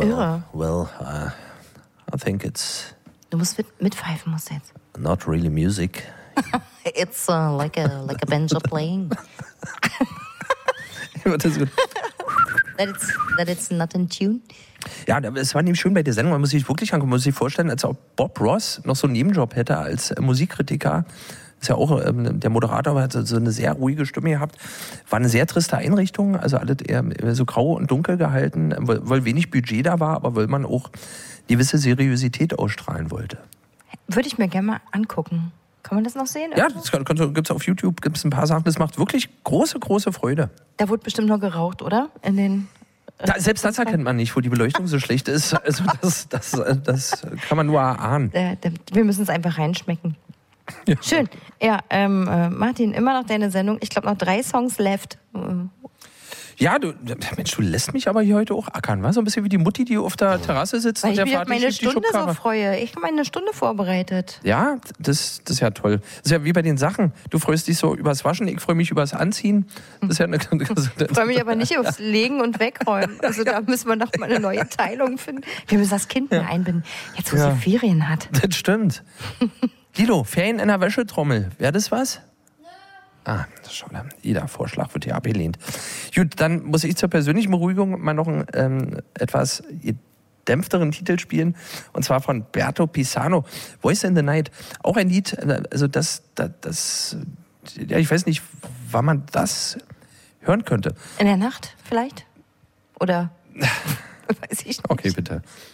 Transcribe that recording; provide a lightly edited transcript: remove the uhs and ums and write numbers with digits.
Irre. Well, I think it's Du musst mitpfeifen, musst du jetzt. not really music. It's like a banjo playing. Das ist gut. That it's not in tune. Ja, es war nämlich schön bei der Sendung, man muss sich wirklich angucken, man muss sich vorstellen, als ob Bob Ross noch so einen Nebenjob hätte als Musikkritiker. Ist ja auch, der Moderator hat so eine sehr ruhige Stimme gehabt. War eine sehr triste Einrichtung, also alles eher so grau und dunkel gehalten, weil wenig Budget da war, aber weil man auch gewisse Seriosität ausstrahlen wollte. Würde ich mir gerne mal angucken. Kann man das noch sehen? Ja, das gibt's auf YouTube, gibt's ein paar Sachen, das macht wirklich große, große Freude. Da wurde bestimmt noch geraucht, oder? In den... Selbst das erkennt man nicht, wo die Beleuchtung so schlecht ist. Also das kann man nur erahnen. Wir müssen es einfach reinschmecken. Ja. Schön. Ja, Martin, immer noch deine Sendung. Ich glaube, noch 3 Songs left. Ja, Mensch, du lässt mich aber hier heute auch ackern, wa? So ein bisschen wie die Mutti, die auf der Terrasse sitzt. Weil und ich der mich auf Vater meine schiebt die Stunde so Schubkarre. freue. Ich habe meine Stunde vorbereitet. Ja, das ist ja toll. Das ist ja wie bei den Sachen. Du freust dich so übers Waschen, ich freue mich übers Anziehen. Das ist ja eine Ich freue mich aber nicht aufs Legen und Wegräumen. Also da müssen wir noch mal eine neue Teilung finden. Wir müssen das Kind mehr einbinden, jetzt wo sie Ferien hat. Das stimmt. Guido, Ferien in der Wäschetrommel. Wäre das was? Ah, schau da. Jeder Vorschlag wird hier abgelehnt. Gut, dann muss ich zur persönlichen Beruhigung mal noch einen etwas dämpfteren Titel spielen. Und zwar von Berto Pisano. Voice in the Night. Auch ein Lied, also das ja, ich weiß nicht, wann man das hören könnte. In der Nacht vielleicht? Oder weiß ich nicht. Okay, bitte.